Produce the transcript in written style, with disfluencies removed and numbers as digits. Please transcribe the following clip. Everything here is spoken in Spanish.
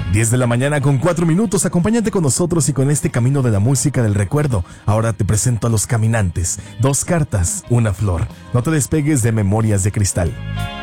10 de la mañana con 4 minutos, acompáñate con nosotros y con este camino de la música del recuerdo. Ahora te presento a Los Caminantes, 2 cartas, una flor. No te despegues de Memorias de Cristal.